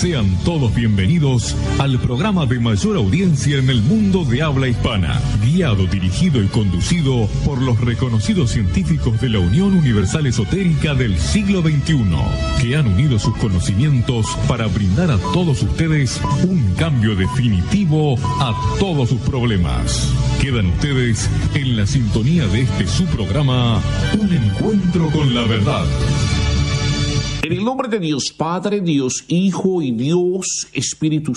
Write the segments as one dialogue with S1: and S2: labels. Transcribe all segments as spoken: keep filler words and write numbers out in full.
S1: Sean todos bienvenidos al programa de mayor audiencia en el mundo de habla hispana, guiado, dirigido y conducido por los reconocidos científicos de la Unión Universal Esotérica del siglo veintiuno, que han unido sus conocimientos para brindar a todos ustedes un cambio definitivo a todos sus problemas. Quedan ustedes en la sintonía de este su programa, Un Encuentro con la Verdad.
S2: En el nombre de Dios Padre, Dios Hijo y Dios Espíritu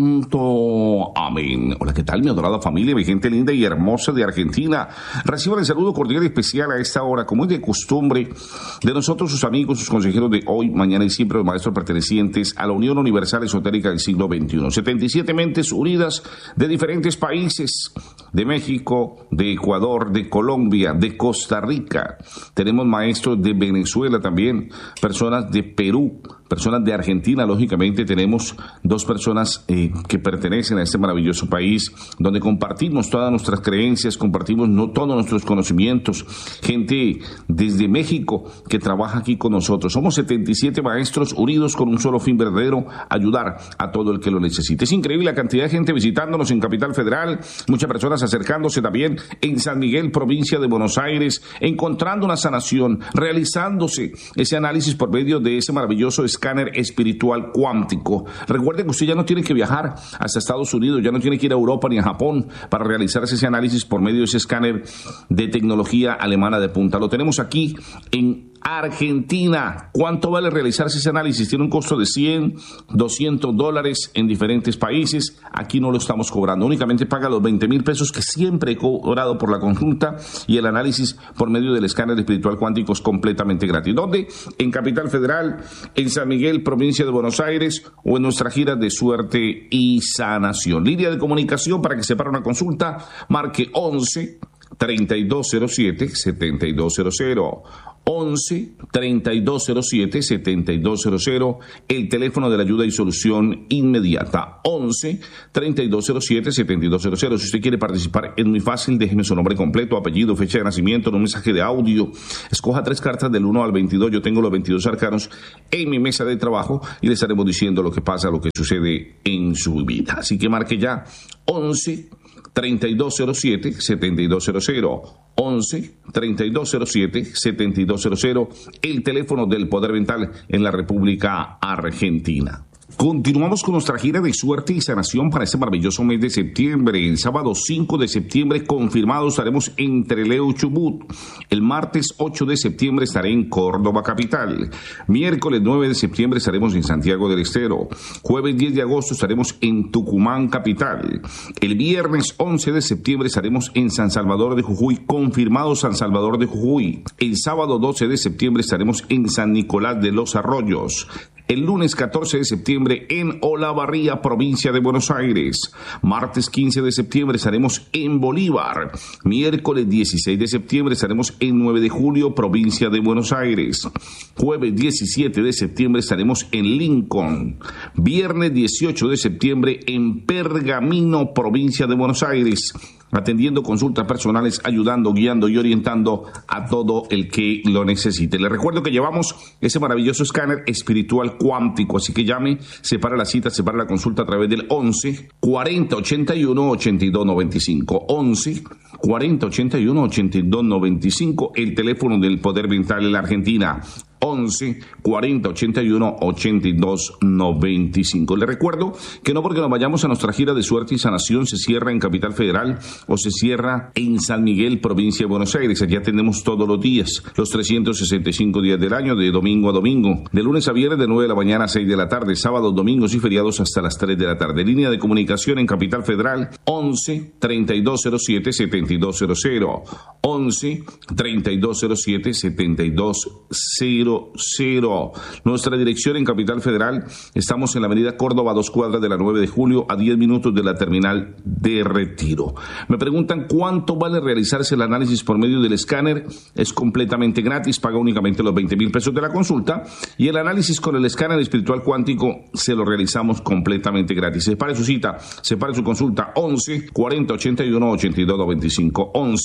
S2: Santo. Amén. Hola, ¿qué tal, mi adorada familia, mi gente linda y hermosa de Argentina? Reciban el saludo cordial y especial a esta hora, como es de costumbre, de nosotros, sus amigos, sus consejeros de hoy, mañana y siempre, los maestros pertenecientes a la Unión Universal Esotérica del siglo veintiuno. setenta y siete mentes unidas de diferentes países, de México, de Ecuador, de Colombia, de Costa Rica. Tenemos maestros de Venezuela también, personas de de Perú, personas de Argentina. Lógicamente tenemos dos personas eh, que pertenecen a este maravilloso país, donde compartimos todas nuestras creencias, compartimos no, todos nuestros conocimientos. Gente desde México que trabaja aquí con nosotros. Somos setenta y siete maestros unidos con un solo fin verdadero: ayudar a todo el que lo necesite. Es increíble la cantidad de gente visitándonos en Capital Federal, muchas personas acercándose también en San Miguel, provincia de Buenos Aires, encontrando una sanación, realizándose ese análisis por medio de de ese maravilloso escáner espiritual cuántico. Recuerden que usted ya no tiene que viajar hasta Estados Unidos, ya no tiene que ir a Europa ni a Japón para realizarse ese análisis por medio de ese escáner de tecnología alemana de punta. Lo tenemos aquí en Argentina. ¿Cuánto vale realizarse ese análisis? Tiene un costo de cien, doscientos dólares en diferentes países. Aquí no lo estamos cobrando. Únicamente paga los veinte mil pesos que siempre he cobrado por la consulta, y el análisis por medio del escáner espiritual cuántico es completamente gratis. ¿Dónde? En Capital Federal, en San Miguel, provincia de Buenos Aires, o en nuestra gira de suerte y sanación. Línea de comunicación para que se para una consulta. Marque once, treinta y dos cero siete, setenta y dos cero cero. once, treinta y dos cero siete, setenta y dos cero cero, el teléfono de la ayuda y solución inmediata. once, treinta y dos cero siete, setenta y dos cero cero. Si usted quiere participar, es muy fácil. Déjeme su nombre completo, apellido, fecha de nacimiento, un mensaje de audio. Escoja tres cartas del uno al veintidós. Yo tengo los veintidós arcanos en mi mesa de trabajo y le estaremos diciendo lo que pasa, lo que sucede en su vida. Así que marque ya once, treinta y dos cero siete, setenta y dos cero cero. once, treinta y dos cero siete, setenta y dos cero cero, el teléfono del Poder Mental en la República Argentina. Continuamos con nuestra gira de suerte y sanación para este maravilloso mes de septiembre. El sábado cinco de septiembre, confirmado, estaremos en Trelew, Chubut. El martes ocho de septiembre estaré en Córdoba capital. Miércoles nueve de septiembre estaremos en Santiago del Estero. Jueves diez de agosto estaremos en Tucumán capital. El viernes once de septiembre estaremos en San Salvador de Jujuy, confirmado San Salvador de Jujuy. El sábado doce de septiembre estaremos en San Nicolás de los Arroyos. El lunes catorce de septiembre en Olavarría, provincia de Buenos Aires. Martes quince de septiembre estaremos en Bolívar. Miércoles dieciséis de septiembre estaremos en nueve de julio, provincia de Buenos Aires. Jueves diecisiete de septiembre estaremos en Lincoln. Viernes dieciocho de septiembre en Pergamino, provincia de Buenos Aires, atendiendo consultas personales, ayudando, guiando y orientando a todo el que lo necesite. Les recuerdo que llevamos ese maravilloso escáner espiritual cuántico, así que llame, separa la cita, separa la consulta a través del once, cuarenta, ochenta y uno, ochenta y dos noventa y cinco. once, cuarenta, ochenta y uno, ochenta y dos noventa y cinco, el teléfono del Poder Mental en la Argentina. once, cuarenta, ochenta y uno, ochenta y dos noventa y cinco. Les recuerdo que no porque nos vayamos a nuestra gira de suerte y sanación se cierra en Capital Federal o se cierra en San Miguel, provincia de Buenos Aires. Allá tenemos todos los días, los trescientos sesenta y cinco días del año, de domingo a domingo, de lunes a viernes de nueve de la mañana a seis de la tarde, sábados, domingos y feriados hasta las tres de la tarde. Línea de comunicación en Capital Federal once, treinta y dos cero siete, setenta y dos cero cero. once, treinta y dos cero siete, setenta y dos cero cero. Nuestra dirección en Capital Federal, estamos en la avenida Córdoba, dos cuadras de la nueve de julio, a diez minutos de la terminal de Retiro. Me preguntan cuánto vale realizarse el análisis por medio del escáner. Es completamente gratis, paga únicamente los veinte mil pesos de la consulta, y el análisis con el escáner espiritual cuántico se lo realizamos completamente gratis. Separe su cita, separe su consulta, once, cuarenta, ochenta y uno, ochenta y dos noventa y cinco, once,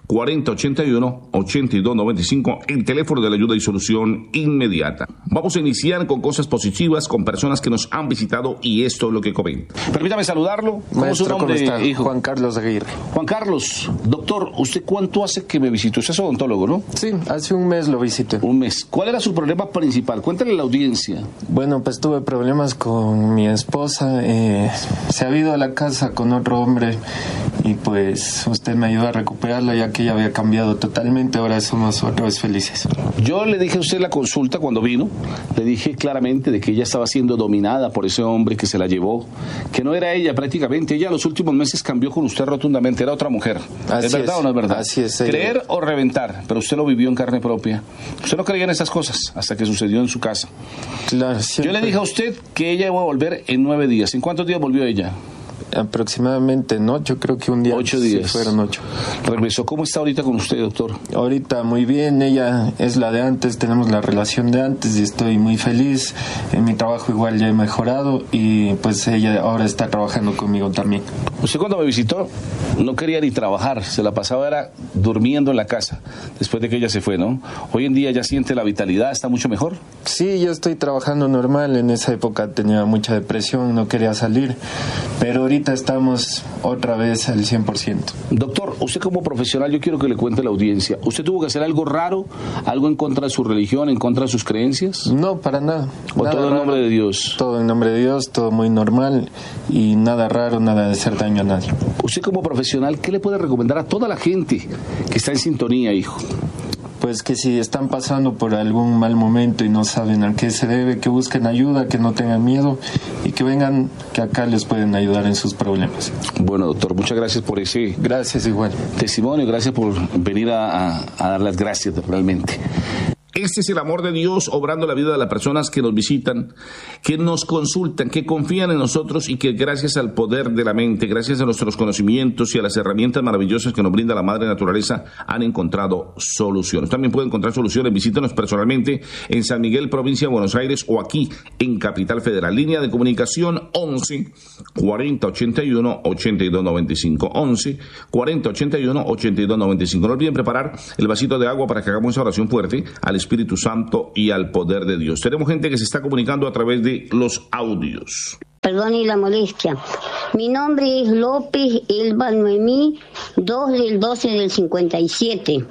S2: cuarenta ochenta y uno, ochenta y dos noventa y cinco, el teléfono de la ayuda y solución inmediata. Vamos a iniciar con cosas positivas, con personas que nos han visitado y esto es lo que comenta. Permítame saludarlo. ¿Cómo es su nombre,
S3: ¿cómo está?
S2: hijo?
S3: Juan Carlos Aguirre.
S2: Juan Carlos, doctor, ¿usted cuánto hace que me visitó? Usted es odontólogo, ¿no?
S3: Sí, hace un mes lo visité.
S2: Un mes. ¿Cuál era su problema principal? Cuéntale a la audiencia.
S3: Bueno, pues tuve problemas con mi esposa. Eh, se ha ido a la casa con otro hombre y pues usted me ayudó a recuperarla ya que ella había cambiado totalmente. Ahora somos otra vez felices.
S2: Yo le dije a usted en la consulta cuando vino, le dije claramente de que ella estaba siendo dominada por ese hombre que se la llevó, que no era ella prácticamente. Ella los últimos meses cambió con usted rotundamente, era otra mujer.
S3: Así
S2: ¿Es verdad
S3: es,
S2: o no es verdad?
S3: Así es. Ella.
S2: Creer o reventar, pero usted lo vivió en carne propia. Usted no creía en esas cosas hasta que sucedió en su casa.
S3: Claro,
S2: Yo le dije a usted que ella iba a volver en nueve días. ¿En cuántos días volvió ella?
S3: Aproximadamente en ocho, creo que un día.
S2: Ocho días.
S3: Sí, fueron ocho.
S2: Regresó. ¿Cómo está ahorita con usted, doctor?
S3: Ahorita muy bien, ella es la de antes, tenemos la relación de antes y estoy muy feliz. En mi trabajo igual ya he mejorado y pues ella ahora está trabajando conmigo también.
S2: Usted cuando me visitó no quería ni trabajar, se la pasaba era durmiendo en la casa después de que ella se fue, ¿no? Hoy en día ya siente la vitalidad, ¿está mucho mejor?
S3: Sí, yo estoy trabajando normal, en esa época tenía mucha depresión, no quería salir, pero ahorita estamos otra vez al cien por ciento.
S2: Doctor, usted como profesional, yo quiero que le cuente a la audiencia, ¿usted tuvo que hacer algo raro, algo en contra de su religión, en contra de sus creencias?
S3: No, para nada.
S2: ¿O
S3: nada
S2: todo en nombre de Dios?
S3: Todo en nombre de Dios, todo muy normal y nada raro, nada de hacer daño a nadie.
S2: Usted como profesional, ¿qué le puede recomendar a toda la gente que está en sintonía, hijo?
S3: Pues que si están pasando por algún mal momento y no saben a qué se debe, que busquen ayuda, que no tengan miedo y que vengan, que acá les pueden ayudar en sus problemas.
S2: Bueno, doctor, muchas gracias por ese
S3: gracias igual
S2: testimonio, gracias por venir a, a, a dar las gracias realmente. Este es el amor de Dios obrando la vida de las personas que nos visitan, que nos consultan, que confían en nosotros y que gracias al poder de la mente, gracias a nuestros conocimientos y a las herramientas maravillosas que nos brinda la Madre Naturaleza, han encontrado soluciones. También pueden encontrar soluciones. Visítenos personalmente en San Miguel, provincia de Buenos Aires, o aquí en Capital Federal. Línea de comunicación once, cuarenta ochenta y uno, ochenta y dos noventa y cinco. once, cuarenta ochenta y uno, ochenta y dos noventa y cinco. No olviden preparar el vasito de agua para que hagamos esa oración fuerte al Espíritu Santo y al poder de Dios. Tenemos gente que se está comunicando a través de los audios.
S4: Perdón y la molestia. Mi nombre es López Elba Noemí, dos del doce del cincuenta y siete.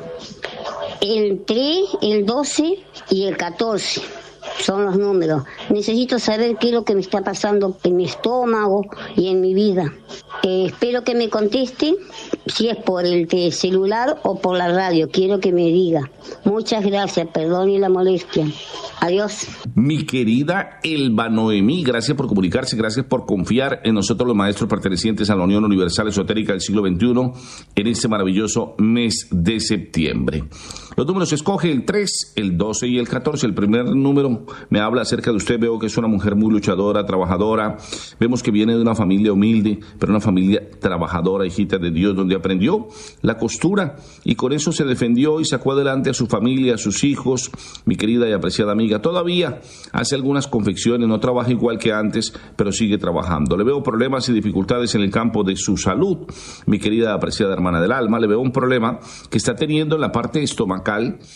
S4: El tres, el doce y el catorce. Son los números. Necesito saber qué es lo que me está pasando en mi estómago y en mi vida. Eh, espero que me conteste si es por el celular o por la radio. Quiero que me diga. Muchas gracias, perdón y la molestia. Adiós.
S2: Mi querida Elba Noemí, gracias por comunicarse, gracias por confiar en nosotros los maestros pertenecientes a la Unión Universal Esotérica del siglo veintiuno en este maravilloso mes de septiembre. Los números escoge el tres, el doce y el catorce. El primer número me habla acerca de usted. Veo que es una mujer muy luchadora, trabajadora. Vemos que viene de una familia humilde, pero una familia trabajadora, hijita de Dios, donde aprendió la costura y con eso se defendió y sacó adelante a su familia, a sus hijos. Mi querida y apreciada amiga, todavía hace algunas confecciones, no trabaja igual que antes, pero sigue trabajando. Le veo problemas y dificultades en el campo de su salud. Mi querida y apreciada hermana del alma, le veo un problema que está teniendo en la parte estomacal,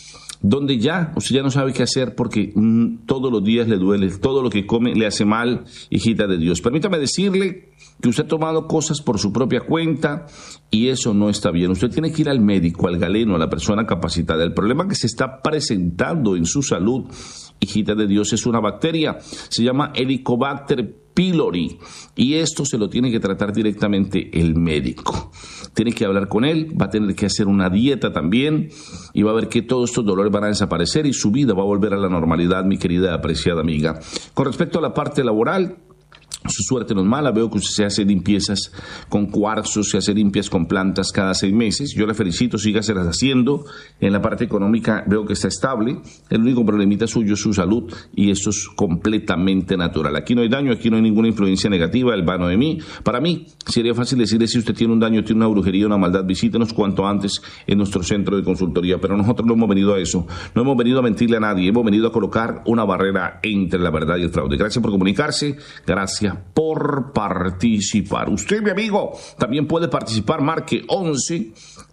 S2: donde ya usted ya no sabe qué hacer porque mmm, todos los días le duele, todo lo que come le hace mal, hijita de Dios. Permítame decirle que usted ha tomado cosas por su propia cuenta y eso no está bien. Usted tiene que ir al médico, al galeno, a la persona capacitada. El problema que se está presentando en su salud, hijita de Dios, es una bacteria, se llama Helicobacter pylori y esto se lo tiene que tratar directamente el médico. Tiene que hablar con él, va a tener que hacer una dieta también y va a ver que todos estos dolores van a desaparecer y su vida va a volver a la normalidad, mi querida apreciada amiga. Con respecto a la parte laboral, su suerte no es mala. Veo que usted se hace limpiezas con cuarzos, se hace limpias con plantas cada seis meses. Yo le felicito, sígaselas haciendo. En la parte económica veo que está estable. El único problemita suyo es su salud y eso es completamente natural. Aquí no hay daño, aquí no hay ninguna influencia negativa. El vano de mí. Para mí sería fácil decirle si usted tiene un daño, tiene una brujería, una maldad, visítenos cuanto antes en nuestro centro de consultoría. Pero nosotros no hemos venido a eso. No hemos venido a mentirle a nadie. Hemos venido a colocar una barrera entre la verdad y el fraude. Gracias por comunicarse. Gracias por participar. Usted, mi amigo, también puede participar. Marque once,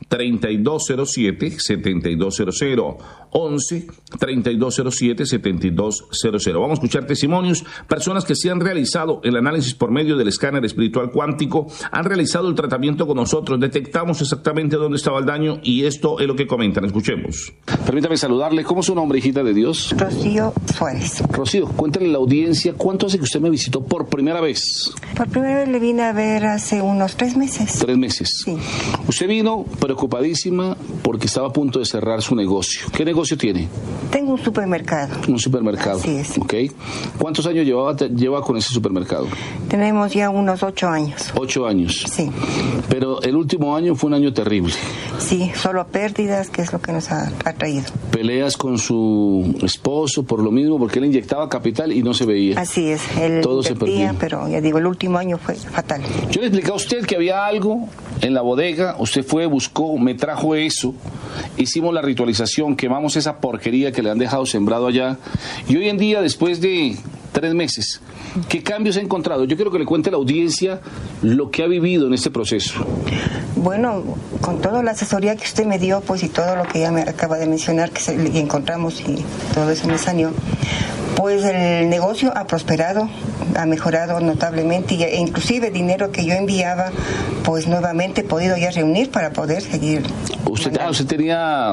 S2: treinta y dos cero siete, setenta y dos cero cero, once, treinta y dos cero siete, setenta y dos cero cero. Vamos a escuchar testimonios, personas que se han realizado el análisis por medio del escáner espiritual cuántico, han realizado el tratamiento con nosotros, detectamos exactamente dónde estaba el daño y esto es lo que comentan. Escuchemos. Permítame saludarle. ¿Cómo es su nombre, hijita de Dios?
S5: Rocío Suárez.
S2: Rocío, cuéntale a la audiencia, ¿cuánto hace que usted me visitó por primera vez?
S5: Por primera vez le vine a ver hace unos tres meses.
S2: Tres meses.
S5: Sí.
S2: Usted vino preocupadísima porque estaba a punto de cerrar su negocio. ¿Qué negocio tiene?
S5: Tengo un supermercado.
S2: Un supermercado.
S5: Así es.
S2: Ok. ¿Cuántos años llevaba, lleva con ese supermercado?
S5: Tenemos ya unos ocho años.
S2: Ocho años.
S5: Sí.
S2: Pero el último año fue un año terrible.
S5: Sí, solo pérdidas, que es lo que nos ha, ha traído.
S2: Peleas con su esposo por lo mismo, porque él inyectaba capital y no se veía.
S5: Así es. Él
S2: Todo se perdía.
S5: Pero ya digo, el último año fue fatal.
S2: Yo le expliqué a usted que había algo en la bodega, usted fue, buscó, me trajo eso, hicimos la ritualización, quemamos esa porquería que le han dejado sembrado allá, y hoy en día, después de tres meses, ¿qué cambios ha encontrado? Yo quiero que le cuente a la audiencia lo que ha vivido en este proceso.
S5: Bueno, con toda la asesoría que usted me dio, pues y todo lo que ya me acaba de mencionar, que, se, que encontramos y todo eso me salió, pues el negocio ha prosperado, ha mejorado notablemente, e inclusive dinero que yo enviaba, pues nuevamente he podido ya reunir para poder seguir.
S2: Usted, ah, usted tenía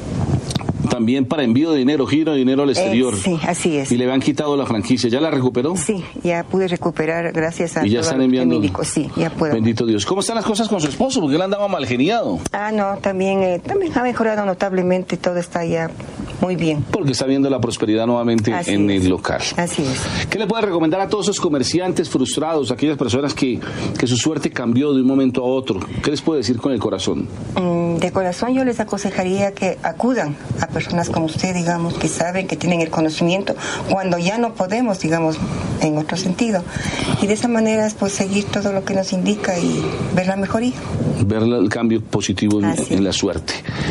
S2: también para envío de dinero, giro de dinero al exterior.
S5: Eh, sí, así es.
S2: Y le habían quitado la franquicia. ¿Ya la recuperó?
S5: Sí, ya pude recuperar gracias a...
S2: Y ya están enviando.
S5: Sí, ya puedo.
S2: Bendito Dios. ¿Cómo están las cosas con su esposo? Porque él andaba mal geniado.
S5: Ah, no, también, eh, también ha mejorado notablemente, todo está ya muy bien.
S2: Porque está viendo la prosperidad nuevamente Así en es. el local.
S5: Así es.
S2: ¿Qué le puede recomendar a todos esos comerciantes frustrados, aquellas personas que, que su suerte cambió de un momento a otro? ¿Qué les puede decir con el corazón?
S5: Mm, de corazón yo les aconsejaría que acudan a personas como usted, digamos, que saben, que tienen el conocimiento, cuando ya no podemos, digamos, en otro sentido. Y de esa manera, pues, seguir todo lo que nos indica y ver la mejoría.
S2: Ver el cambio positivo en, en la suerte.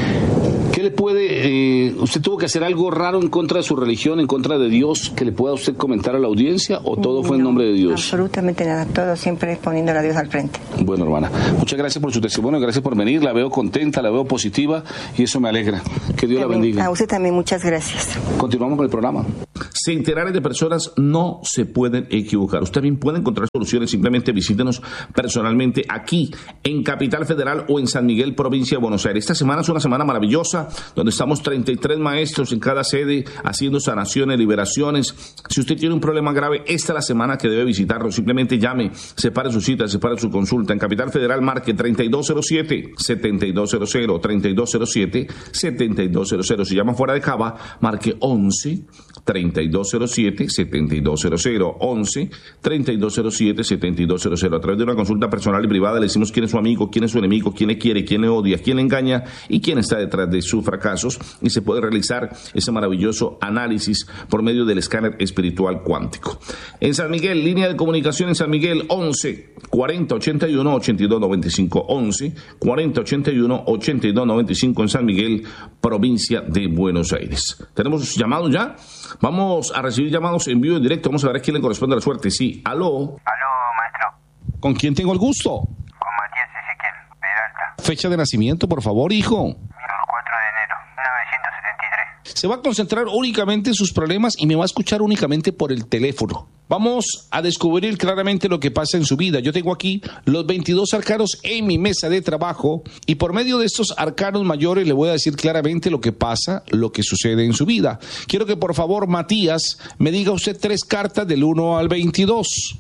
S2: ¿Qué le puede, eh, usted tuvo que hacer algo raro en contra de su religión, en contra de Dios, que le pueda usted comentar a la audiencia, o todo fue
S5: no,
S2: en nombre de Dios?
S5: Absolutamente nada, todo siempre poniendo a Dios al frente.
S2: Bueno, hermana, muchas gracias por su testimonio, gracias por venir, la veo contenta, la veo positiva y eso me alegra. Que Dios
S5: también,
S2: la bendiga.
S5: A usted también, muchas gracias.
S2: Continuamos con el programa. Centenares de personas no se pueden equivocar. Usted también puede encontrar soluciones, simplemente visítenos personalmente aquí en Capital Federal o en San Miguel, provincia de Buenos Aires. Esta semana es una semana maravillosa, donde estamos treinta y tres maestros en cada sede haciendo sanaciones, liberaciones. Si usted tiene un problema grave, esta es la semana que debe visitarlo. Simplemente llame, separe su cita, separe su consulta. En Capital Federal marque treinta y dos cero siete, setenta y dos cero cero, treinta y dos cero siete, setenta y dos cero cero. Si llama fuera de Cava, marque once, treinta y dos cero siete, setenta y dos cero cero, once, treinta y dos cero siete, setenta y dos cero cero. A través de una consulta personal y privada le decimos quién es su amigo, quién es su enemigo, quién le quiere, quién le odia, quién le engaña y quién está detrás de sus fracasos, y se puede realizar ese maravilloso análisis por medio del escáner espiritual cuántico. En San Miguel, línea de comunicación en San Miguel, once, cuarenta, ochenta y uno, ochenta y dos noventa y cinco, once, cuarenta, ochenta y uno, ochenta y dos noventa y cinco en San Miguel, provincia de Buenos Aires. ¿Tenemos llamados ya? Vamos a recibir llamados en vivo y directo. Vamos a ver a quién le corresponde la suerte. Sí, aló.
S6: Aló, maestro.
S2: ¿Con quién tengo el gusto?
S6: Con Matías Ezequiel Peralta.
S2: Fecha de nacimiento, por favor, hijo.
S6: El cuatro de enero, mil novecientos setenta y tres.
S2: Se va a concentrar únicamente en sus problemas y me va a escuchar únicamente por el teléfono. Vamos a descubrir claramente lo que pasa en su vida. Yo tengo aquí los veintidós arcanos en mi mesa de trabajo y por medio de estos arcanos mayores le voy a decir claramente lo que pasa, lo que sucede en su vida. Quiero que por favor, Matías, me diga usted tres cartas del uno al veintidós.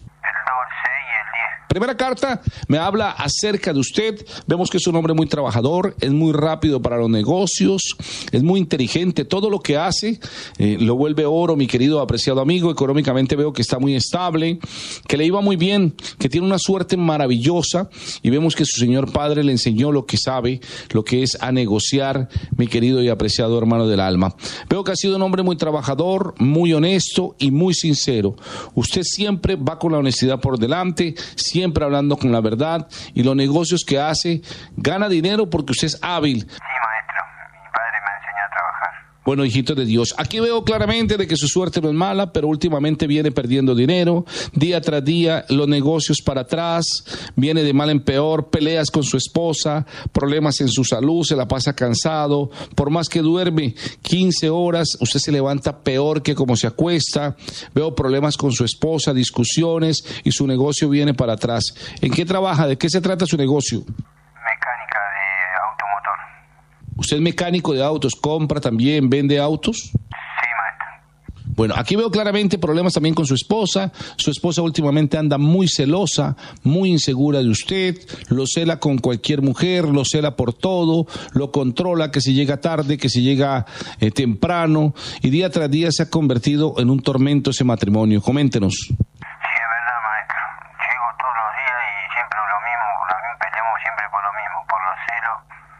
S2: Primera carta me habla acerca de usted. Vemos que es un hombre muy trabajador, es muy rápido para los negocios, es muy inteligente. Todo lo que hace eh, lo vuelve oro, mi querido apreciado amigo. Económicamente veo que está muy estable, que le iba muy bien, que tiene una suerte maravillosa y vemos que su señor padre le enseñó lo que sabe, lo que es a negociar, mi querido y apreciado hermano del alma. Veo que ha sido un hombre muy trabajador, muy honesto y muy sincero. Usted siempre va con la honestidad por delante, siempre Siempre hablando con la verdad y los negocios que hace, gana dinero porque usted es hábil.
S6: Sí, maestro, mi padre me enseñó a trabajar.
S2: Bueno, hijito de Dios, aquí veo claramente de que su suerte no es mala, pero últimamente viene perdiendo dinero, día tras día, los negocios para atrás, viene de mal en peor, peleas con su esposa, problemas en su salud, se la pasa cansado, por más que duerme quince horas, usted se levanta peor que como se acuesta, veo problemas con su esposa, discusiones y su negocio viene para atrás. ¿En qué trabaja? ¿De qué se trata su negocio?
S6: Mecánica de automotor.
S2: ¿Usted es mecánico de autos? ¿Compra también? ¿Vende autos?
S6: Sí, maestro.
S2: Bueno, aquí veo claramente problemas también con su esposa. Su esposa últimamente anda muy celosa, muy insegura de usted. Lo cela con cualquier mujer, lo cela por todo, lo controla, que si llega tarde, que si llega eh, temprano. Y día tras día se ha convertido en un tormento ese matrimonio. Coméntenos.
S6: Sí, es verdad, maestro. Llego todos los días y siempre lo mismo. También peleamos siempre por lo mismo, por los celos.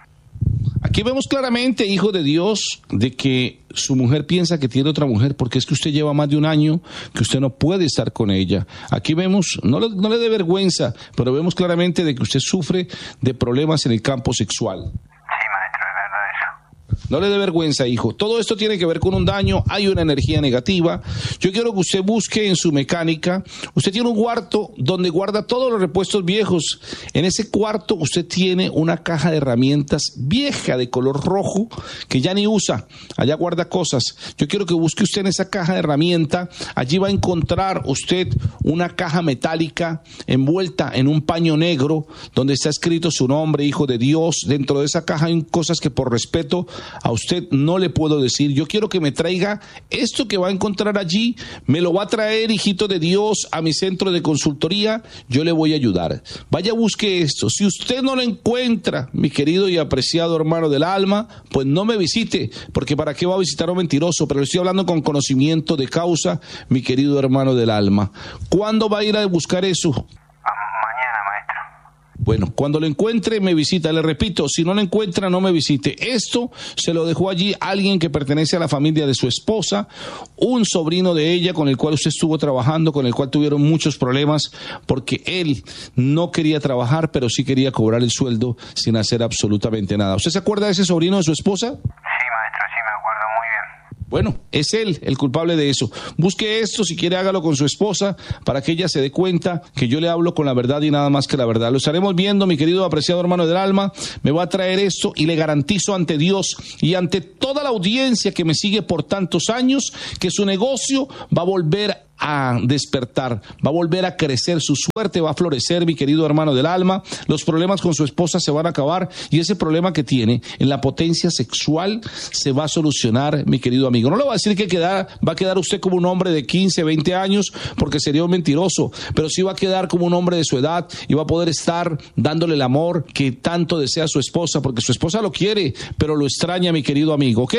S2: Aquí vemos claramente, hijo de Dios, de que su mujer piensa que tiene otra mujer porque es que usted lleva más de un año que usted no puede estar con ella. Aquí vemos, no le, no le dé vergüenza, pero vemos claramente de que usted sufre de problemas en el campo sexual.
S6: Sí, maestro, es verdad eso.
S2: No le dé vergüenza, hijo. Todo esto tiene que ver con un daño, hay una energía negativa. Yo quiero que usted busque en su mecánica. Usted tiene un cuarto donde guarda todos los repuestos viejos. En ese cuarto usted tiene una caja de herramientas vieja de color rojo que ya ni usa. Allá guarda cosas. Yo quiero que busque usted en esa caja de herramienta. Allí va a encontrar usted una caja metálica envuelta en un paño negro donde está escrito su nombre, hijo de Dios. Dentro de esa caja hay cosas que por respeto a usted no le puedo decir. Yo quiero que me traiga esto que va a encontrar allí, me lo va a traer, hijito de Dios, a mi centro de consultoría, yo le voy a ayudar. Vaya, busque esto. Si usted no lo encuentra, mi querido y apreciado hermano del alma, pues no me visite, porque ¿para qué va a visitar a un mentiroso? Pero le estoy hablando con conocimiento de causa, mi querido hermano del alma. ¿Cuándo va a ir a buscar eso?
S6: Mañana, maestro.
S2: Bueno, cuando lo encuentre me visita. Le repito, si no lo encuentra no me visite. Esto se lo dejó allí alguien que pertenece a la familia de su esposa, un sobrino de ella con el cual usted estuvo trabajando, con el cual tuvieron muchos problemas porque él no quería trabajar, pero sí quería cobrar el sueldo sin hacer absolutamente nada. ¿Usted se acuerda de ese sobrino de su esposa?
S6: Sí, maestro, sí me acuerdo muy bien.
S2: Bueno, es él el culpable de eso. Busque esto, si quiere hágalo con su esposa para que ella se dé cuenta que yo le hablo con la verdad y nada más que la verdad. Lo estaremos viendo, mi querido apreciado hermano del alma. Me va a traer esto y le garantizo ante Dios y ante toda la audiencia que me sigue por tantos años que su negocio va a volver a despertar, va a volver a crecer, su suerte va a florecer, mi querido hermano del alma. Los problemas con su esposa se van a acabar y ese problema que tiene en la potencia sexual se va a solucionar, mi querido amigo. No le voy a decir que queda, va a quedar usted como un hombre de quince, veinte años porque sería un mentiroso, pero sí va a quedar como un hombre de su edad y va a poder estar dándole el amor que tanto desea su esposa, porque su esposa lo quiere, pero lo extraña, mi querido amigo, ¿ok?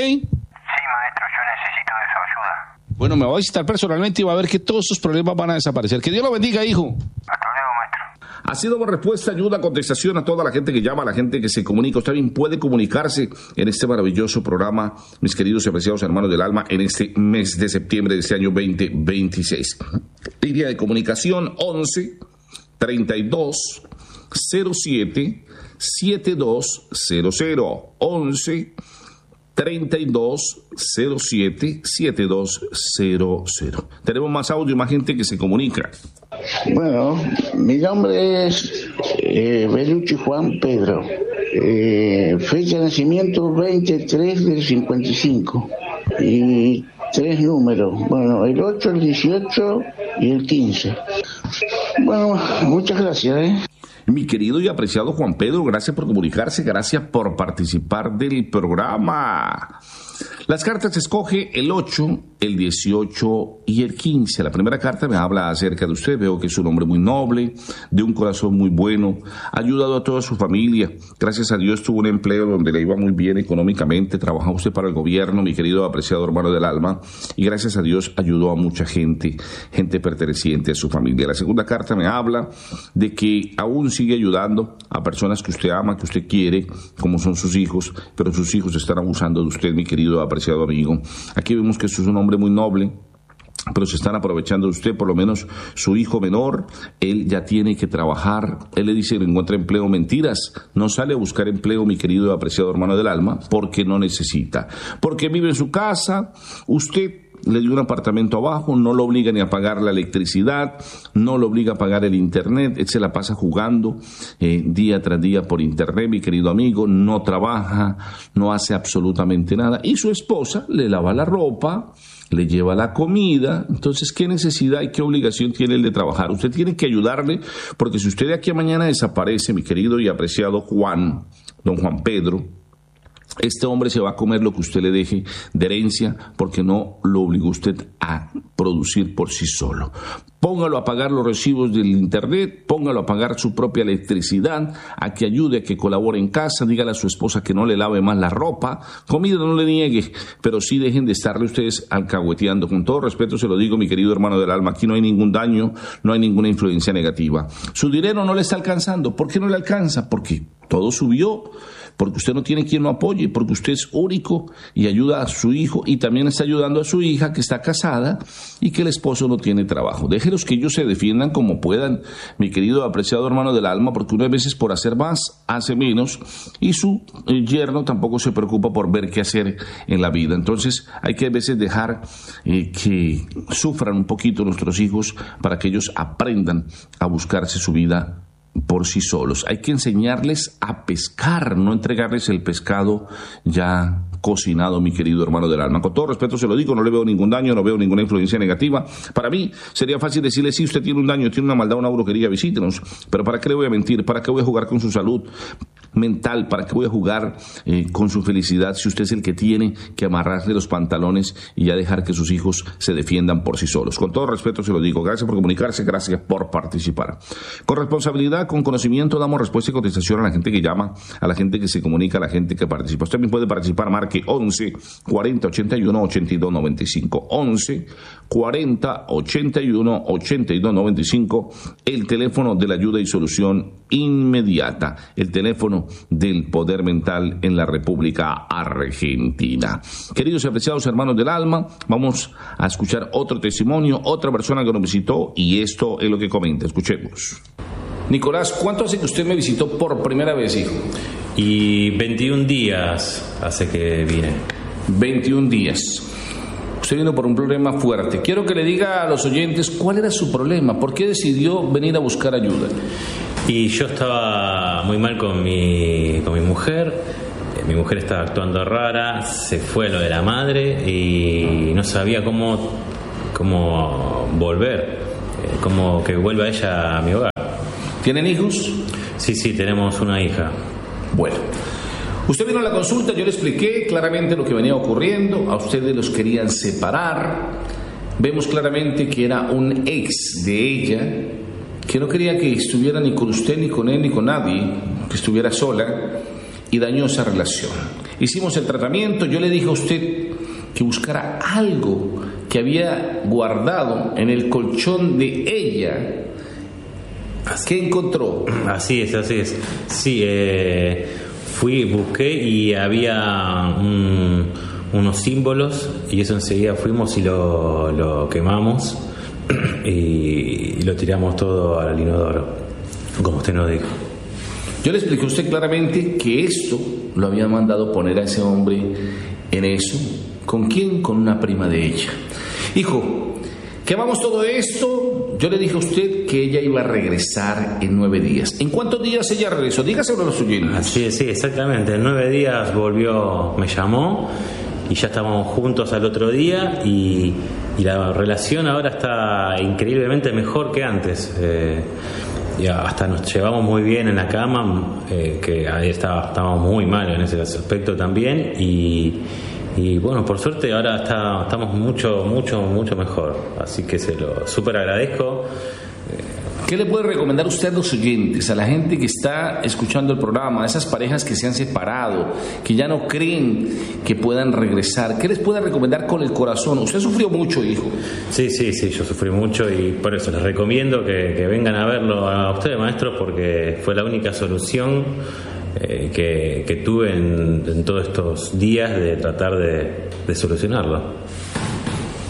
S2: Bueno, me va a visitar personalmente y va a ver que todos esos problemas van a desaparecer. Que Dios lo bendiga, hijo.
S6: Hasta luego, maestro.
S2: Ha sido respuesta, ayuda, contestación a toda la gente que llama, a la gente que se comunica. Usted también puede comunicarse en este maravilloso programa, mis queridos y apreciados hermanos del alma, en este mes de septiembre de este año veinte veintiséis. Línea de comunicación once, treinta y dos, cero siete, setenta y dos cero cero. once, treinta y dos, cero siete, setenta y dos cero cero. Tenemos más audio, más gente que se comunica.
S7: Bueno, mi nombre es eh, Belucci Juan Pedro. Eh, fecha de nacimiento veintitrés del cincuenta y cinco. Y tres números. Bueno, el ocho, el dieciocho y el quince. Bueno, muchas gracias, ¿eh?
S2: Mi querido y apreciado Juan Pedro, gracias por comunicarse, gracias por participar del programa. Las cartas escoge el ocho, el dieciocho y el quince. La primera carta me habla acerca de usted. Veo que es un hombre muy noble, de un corazón muy bueno, ha ayudado a toda su familia. Gracias a Dios tuvo un empleo donde le iba muy bien económicamente. Trabajaba usted para el gobierno, mi querido apreciado hermano del alma. Y gracias a Dios ayudó a mucha gente, gente perteneciente a su familia. La segunda carta me habla de que aún sigue ayudando a personas que usted ama, que usted quiere, como son sus hijos, pero sus hijos están abusando de usted, mi querido apreciado amigo. Aquí vemos que usted es un hombre muy noble, pero se están aprovechando de usted. Por lo menos su hijo menor, él ya tiene que trabajar. Él le dice que encuentra empleo. Mentiras, no sale a buscar empleo, mi querido y apreciado hermano del alma, porque no necesita, porque vive en su casa. Usted le dio un apartamento abajo, no lo obliga ni a pagar la electricidad, no lo obliga a pagar el internet. Él se la pasa jugando eh, día tras día por internet, mi querido amigo, no trabaja, no hace absolutamente nada, y su esposa le lava la ropa, le lleva la comida. Entonces, ¿qué necesidad y qué obligación tiene él de trabajar? Usted tiene que ayudarle, porque si usted de aquí a mañana desaparece, mi querido y apreciado Juan, don Juan Pedro, este hombre se va a comer lo que usted le deje de herencia, porque no lo obligó usted a producir por sí solo. Póngalo a pagar los recibos del internet, póngalo a pagar su propia electricidad, a que ayude, a que colabore en casa, dígale a su esposa que no le lave más la ropa, comida no le niegue, pero sí dejen de estarle ustedes alcahueteando. Con todo respeto se lo digo, mi querido hermano del alma, aquí no hay ningún daño, no hay ninguna influencia negativa. Su dinero no le está alcanzando. ¿Por qué no le alcanza? Porque todo subió, porque usted no tiene quien lo apoye, porque usted es único y ayuda a su hijo, y también está ayudando a su hija que está casada y que el esposo no tiene trabajo. Déjelos que ellos se defiendan como puedan, mi querido apreciado hermano del alma, porque unas veces por hacer más hace menos, y su eh, yerno tampoco se preocupa por ver qué hacer en la vida. Entonces hay que a veces dejar eh, que sufran un poquito nuestros hijos para que ellos aprendan a buscarse su vida por sí solos. Hay que enseñarles a pescar, no entregarles el pescado ya cocinado, mi querido hermano del alma. Con todo respeto se lo digo, no le veo ningún daño, no veo ninguna influencia negativa. Para mí sería fácil decirle, sí, usted tiene un daño, tiene una maldad, una brujería, visítenos. Pero ¿para qué le voy a mentir? ¿Para qué voy a jugar con su salud mental? ¿Para qué voy a jugar eh, con su felicidad si usted es el que tiene que amarrarle los pantalones y ya dejar que sus hijos se defiendan por sí solos? Con todo respeto se lo digo. Gracias por comunicarse, gracias por participar. Con responsabilidad, con conocimiento, damos respuesta y contestación a la gente que llama, a la gente que se comunica, a la gente que participa. Usted también puede participar, marque once cuarenta ochenta y uno ochenta y dos noventa y cinco, once cuarenta ochenta y uno ochenta y dos noventa y cinco, el teléfono de la ayuda y solución inmediata, el teléfono del poder mental en la República Argentina. Queridos y apreciados hermanos del alma, vamos a escuchar otro testimonio, otra persona que nos visitó, y esto es lo que comenta. Escuchemos. Nicolás, ¿cuánto hace que usted me visitó por primera vez, hijo?
S8: Y veintiún días hace que vine.
S2: veintiún días. Usted vino por un problema fuerte. Quiero que le diga a los oyentes cuál era su problema, por qué decidió venir a buscar ayuda.
S8: Y yo estaba muy mal con mi, con mi mujer. Mi mujer estaba actuando rara, se fue lo de la madre y no sabía cómo, cómo volver, cómo que vuelva ella a mi hogar.
S2: ¿Tienen hijos?
S8: Sí, sí, tenemos una hija.
S2: Bueno, usted vino a la consulta, yo le expliqué claramente lo que venía ocurriendo, a ustedes los querían separar, vemos claramente que era un ex de ella, que no quería que estuviera ni con usted, ni con él, ni con nadie, que estuviera sola, y dañó esa relación. Hicimos el tratamiento, yo le dije a usted que buscara algo que había guardado en el colchón de ella. ¿Qué encontró?
S8: Así es, así es. Sí, eh, fui, busqué y había un, unos símbolos, y eso enseguida fuimos y lo, lo quemamos y, y lo tiramos todo al inodoro, como usted nos dijo.
S2: Yo le expliqué a usted claramente que esto lo había mandado poner a ese hombre en eso. ¿Con quién? Con una prima de ella. Hijo, quemamos todo esto. Yo le dije a usted que ella iba a regresar en nueve días. ¿En cuántos días ella regresó? Dígaselo a los oyentes.
S8: Así, sí, exactamente. En nueve días volvió, me llamó y ya estábamos juntos al otro día, y, y la relación ahora está increíblemente mejor que antes. Eh, ya hasta nos llevamos muy bien en la cama, eh, que ahí estaba, estábamos muy mal en ese aspecto también, y Y bueno, por suerte ahora está, estamos mucho, mucho, mucho mejor. Así que se lo súper agradezco.
S2: ¿Qué le puede recomendar usted a los oyentes, a la gente que está escuchando el programa, a esas parejas que se han separado, que ya no creen que puedan regresar? ¿Qué les puede recomendar con el corazón? Usted sufrió mucho, hijo.
S8: Sí, sí, sí, yo sufrí mucho, y por eso les recomiendo que, que vengan a verlo a ustedes, maestros, porque fue la única solución Eh, que, que tuve en, en todos estos días de tratar de, de solucionarlo.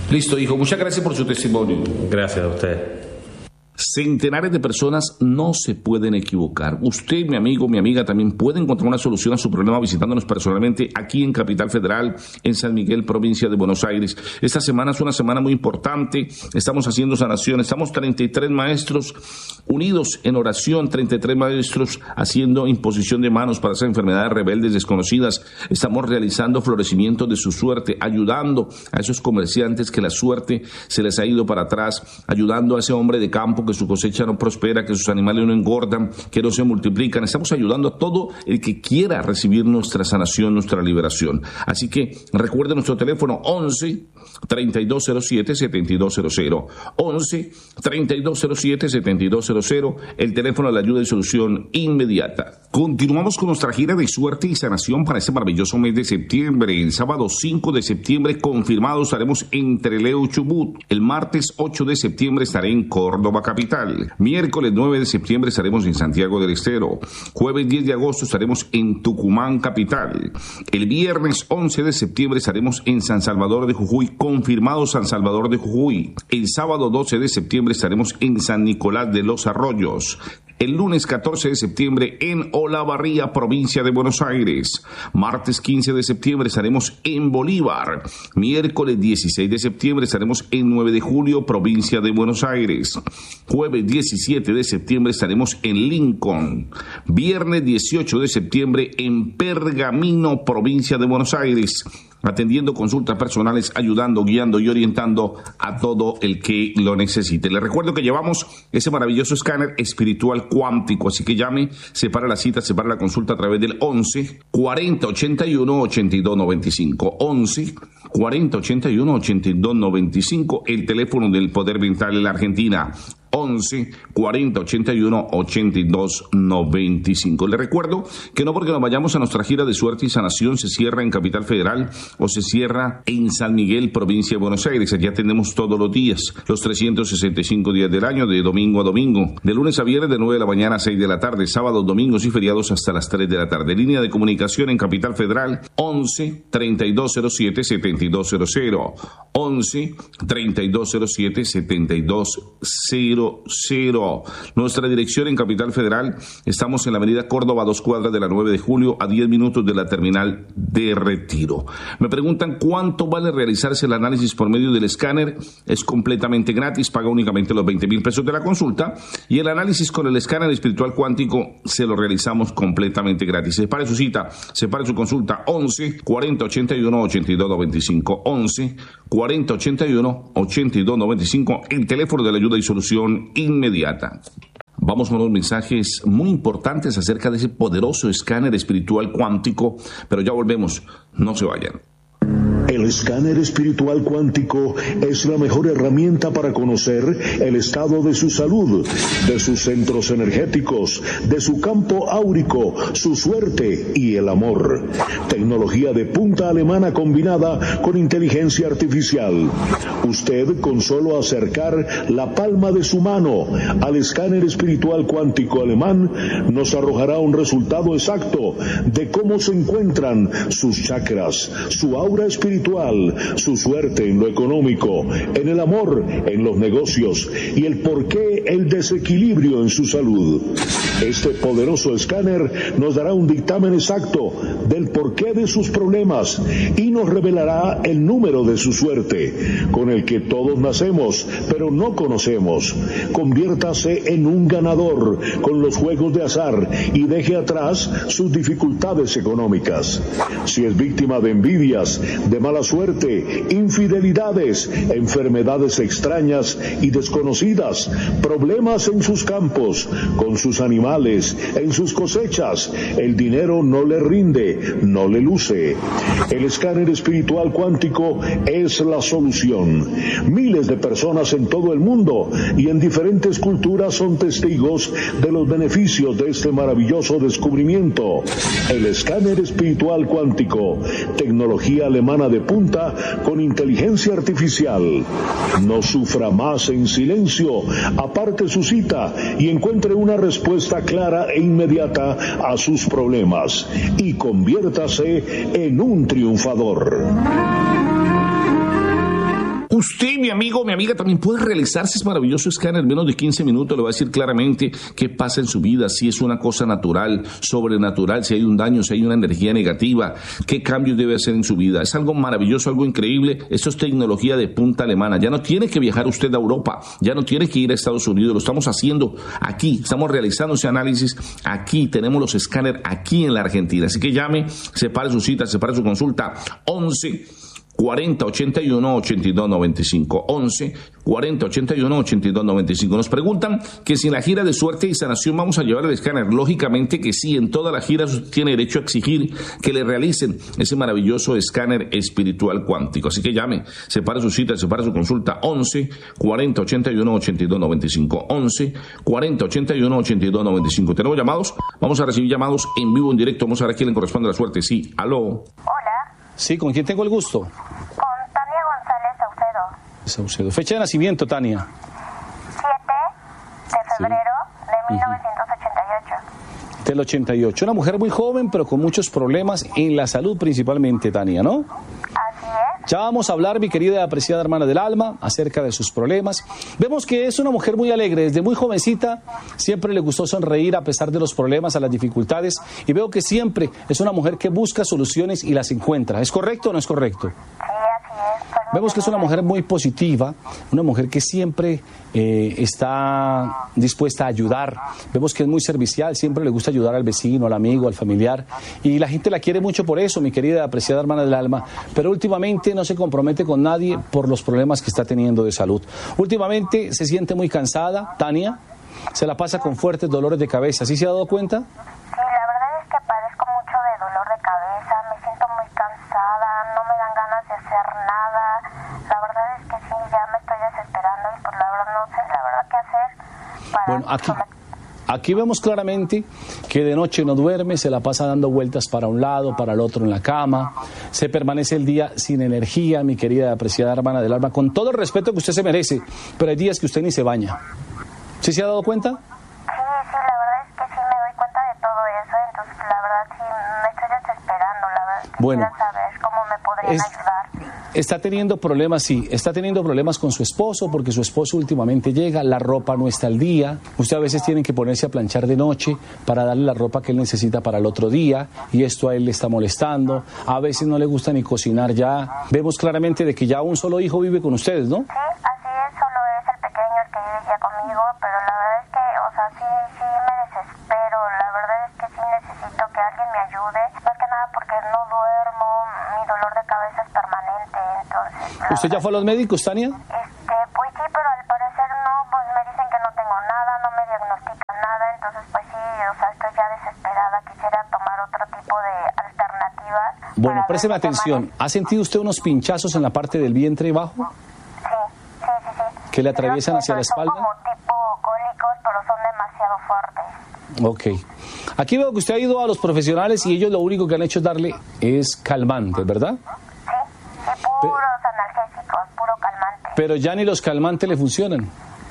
S2: Listo, hijo. Muchas gracias por su testimonio.
S8: Gracias a usted.
S2: Centenares de personas no se pueden equivocar. Usted, mi amigo, mi amiga, también puede encontrar una solución a su problema visitándonos personalmente aquí en Capital Federal, en San Miguel, provincia de Buenos Aires. Esta semana es una semana muy importante. Estamos haciendo sanación. Estamos treinta y tres maestros unidos en oración, treinta y tres maestros haciendo imposición de manos para esas enfermedades rebeldes desconocidas. Estamos realizando florecimiento de su suerte, ayudando a esos comerciantes que la suerte se les ha ido para atrás, ayudando a ese hombre de campo que su cosecha no prospera, que sus animales no engordan, que no se multiplican. Estamos ayudando a todo el que quiera recibir nuestra sanación, nuestra liberación. Así que recuerde nuestro teléfono once, treinta y dos cero siete, setenta y dos cero cero. once, treinta y dos cero siete, setenta y dos cero cero, el teléfono de la ayuda y solución inmediata. Continuamos con nuestra gira de suerte y sanación para este maravilloso mes de septiembre. El sábado cinco de septiembre confirmado estaremos en Trelew, Chubut. El martes ocho de septiembre estaré en Córdoba, capital. Miércoles nueve de septiembre estaremos en Santiago del Estero. Jueves diez de agosto estaremos en Tucumán, capital. El viernes once de septiembre estaremos en San Salvador de Jujuy, confirmado San Salvador de Jujuy. El sábado doce de septiembre estaremos en San Nicolás de los Arroyos. El lunes catorce de septiembre en Olavarría, provincia de Buenos Aires. Martes quince de septiembre estaremos en Bolívar. Miércoles dieciséis de septiembre estaremos en nueve de julio, provincia de Buenos Aires. Jueves diecisiete de septiembre estaremos en Lincoln. Viernes dieciocho de septiembre en Pergamino, provincia de Buenos Aires, atendiendo consultas personales, ayudando, guiando y orientando a todo el que lo necesite. Les recuerdo que llevamos ese maravilloso escáner espiritual cuántico, así que llame, separa la cita, separa la consulta a través del once, cuarenta, ochenta y uno, ochenta y dos noventa y cinco. once, cuarenta, ochenta y uno, ochenta y dos noventa y cinco, el teléfono del Poder Mental en la Argentina. once, cuarenta, ochenta y uno, ochenta y dos noventa y cinco. Les recuerdo que no porque nos vayamos a nuestra gira de suerte y sanación se cierra en Capital Federal o se cierra en San Miguel, provincia de Buenos Aires. Allá tenemos todos los días, los trescientos sesenta y cinco días del año, de domingo a domingo, de lunes a viernes de nueve de la mañana a seis de la tarde, sábados, domingos y feriados hasta las tres de la tarde. Línea de comunicación en Capital Federal once, treinta y dos cero siete, setenta y dos cero cero. once, treinta y dos cero siete, setenta y dos cero cero. Nuestra dirección en Capital Federal, estamos en la avenida Córdoba, dos cuadras de la nueve de julio, a diez minutos de la terminal de Retiro. Me preguntan cuánto vale realizarse el análisis por medio del escáner. Es completamente gratis, paga únicamente los veinte mil pesos de la consulta y el análisis con el escáner espiritual cuántico se lo realizamos completamente gratis. Separe su cita, separe su consulta, once, cuarenta, ochenta y uno, ochenta y dos noventa y cinco. once, cuarenta, ochenta y uno, ochenta y dos noventa y cinco, el teléfono de la ayuda y solución inmediata. Vamos con unos mensajes muy importantes acerca de ese poderoso escáner espiritual cuántico, pero ya volvemos, no se vayan.
S9: El escáner espiritual cuántico es la mejor herramienta para conocer el estado de su salud, de sus centros energéticos, de su campo áurico, su suerte y el amor. Tecnología de punta alemana combinada con inteligencia artificial. Usted, con solo acercar la palma de su mano al escáner espiritual cuántico alemán, nos arrojará un resultado exacto de cómo se encuentran sus chakras, su aura espiritual, su suerte en lo económico, en el amor, en los negocios y el porqué el desequilibrio en su salud. Este poderoso escáner nos dará un dictamen exacto del porqué de sus problemas y nos revelará el número de su suerte, con el que todos nacemos, pero no conocemos. Conviértase en un ganador con los juegos de azar y deje atrás sus dificultades económicas. Si es víctima de envidias, de mala suerte, infidelidades, enfermedades extrañas y desconocidas, problemas en sus campos, con sus animales, en sus cosechas, el dinero no le rinde, no le luce. El escáner espiritual cuántico es la solución. Miles de personas en todo el mundo y en diferentes culturas son testigos de los beneficios de este maravilloso descubrimiento. El escáner espiritual cuántico, tecnología alemana de punta con inteligencia artificial. No sufra más en silencio, aparte su cita y encuentre una respuesta clara e inmediata a sus problemas y conviértase en un triunfador.
S2: Usted, mi amigo, mi amiga, también puede realizarse ese maravilloso escáner en menos de quince minutos. Le va a decir claramente qué pasa en su vida, si es una cosa natural, sobrenatural, si hay un daño, si hay una energía negativa, qué cambios debe hacer en su vida. Es algo maravilloso, algo increíble. Esto es tecnología de punta alemana. Ya no tiene que viajar usted a Europa, ya no tiene que ir a Estados Unidos. Lo estamos haciendo aquí, estamos realizando ese análisis aquí. Tenemos los escáneres aquí en la Argentina. Así que llame, separe su cita, separe su consulta. once cuarenta ochenta y uno ochenta y dos noventa y cinco. once cuarenta ochenta y uno ochenta y dos noventa y cinco. Nos preguntan que si en la gira de suerte y sanación vamos a llevar el escáner. Lógicamente que sí, en toda la gira tiene derecho a exigir que le realicen ese maravilloso escáner espiritual cuántico. Así que llame, separe su cita, separe su consulta. once cuarenta ochenta y uno ochenta y dos noventa y cinco. once cuarenta ochenta y uno ochenta y dos noventa y cinco. ¿Tenemos llamados? Vamos a recibir llamados en vivo, en directo. Vamos a ver a quién le corresponde la suerte. Sí, aló.
S10: Sí, ¿con quién tengo el gusto?
S11: Con Tania González Saucedo.
S10: Saucedo. Fecha de nacimiento, Tania.
S11: siete de febrero sí. de mil novecientos ochenta y ocho.
S10: Del ochenta y ocho. Una mujer muy joven, pero con muchos problemas en la salud principalmente, Tania, ¿no?
S11: Así es.
S10: Ya vamos a hablar, mi querida y apreciada hermana del alma, acerca de sus problemas. Vemos que es una mujer muy alegre. Desde muy jovencita siempre le gustó sonreír a pesar de los problemas, a las dificultades. Y veo que siempre es una mujer que busca soluciones y las encuentra. ¿Es correcto o no es correcto?
S11: Sí, así es.
S10: Vemos que es una mujer muy positiva, una mujer que siempre eh, está dispuesta a ayudar. Vemos que es muy servicial, siempre le gusta ayudar al vecino, al amigo, al familiar. Y la gente la quiere mucho por eso, mi querida y apreciada hermana del alma. Pero últimamente no se compromete con nadie por los problemas que está teniendo de salud. Últimamente se siente muy cansada, Tania. Se la pasa con fuertes dolores de cabeza. ¿Sí se ha dado cuenta?
S11: Sí, la verdad es que padezco mucho de dolor de cabeza. Me siento muy cansada, no me dan ganas de hacer nada. La verdad es que sí, ya me estoy desesperando y pues la verdad no sé la verdad qué hacer para...
S10: Bueno, aquí, aquí vemos claramente que de noche no duerme, se la pasa dando vueltas para un lado, para el otro en la cama, se permanece el día sin energía, mi querida y apreciada hermana del alma, con todo el respeto que usted se merece, pero hay días que usted ni se baña. ¿Sí se ha dado cuenta?
S11: Sí, sí, la verdad es que sí me doy cuenta de todo eso, entonces la verdad sí me estoy desesperando, la verdad es que
S10: bueno,
S11: quiero saber cómo me podrían
S10: es,
S11: ayudar.
S10: Está teniendo problemas, sí, está teniendo problemas con su esposo porque su esposo últimamente llega, la ropa no está al día, usted a veces tiene que ponerse a planchar de noche para darle la ropa que él necesita para el otro día y esto a él le está molestando, a veces no le gusta ni cocinar ya, vemos claramente de que ya un solo hijo vive con ustedes, ¿no?
S11: Sí, así es, solo es el pequeño el que vive ya conmigo, pero la verdad es que, o sea, sí, sí me desespero, la verdad es que sí necesito que alguien me ayude, más que nada porque no duermo, mi dolor de cabeza es permanente, entonces...
S10: ¿Usted ya fue a los médicos, Tania?
S11: Este, pues sí, pero al parecer no, pues me dicen que no tengo nada, no me diagnostican nada, entonces pues sí, o sea, estoy ya desesperada, quisiera tomar otro tipo de alternativas.
S10: Bueno, présteme atención, ¿ha sentido usted unos pinchazos en la parte del vientre bajo?
S11: Sí, sí, sí, sí.
S10: ¿Que le atraviesan hacia la espalda?
S11: Son como tipo cólicos, pero son demasiado fuertes.
S10: Ok. Aquí veo que usted ha ido a los profesionales y ellos lo único que han hecho es darle es calmantes, ¿verdad?
S11: Sí, sí, puros analgésicos, puro calmante.
S10: Pero ya ni los calmantes le funcionan.
S11: No,